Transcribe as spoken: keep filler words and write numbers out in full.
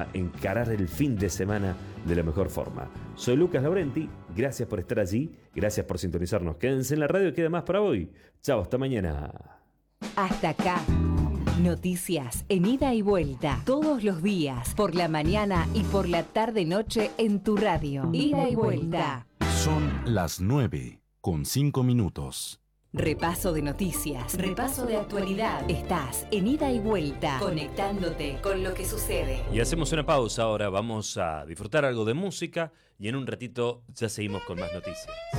a encarar el fin de semana de la mejor forma. Soy Lucas Laurenti, gracias por estar allí, gracias por sintonizarnos. Quédense en la radio, queda más para hoy. Chao, hasta mañana. Hasta acá. Noticias en ida y vuelta, todos los días, por la mañana y por la tarde-noche en tu radio. Ida y vuelta. Son las nueve con cinco minutos. Repaso de noticias, repaso de actualidad. Estás en ida y vuelta, conectándote con lo que sucede. Y hacemos una pausa ahora, vamos a disfrutar algo de música y en un ratito ya seguimos con más noticias.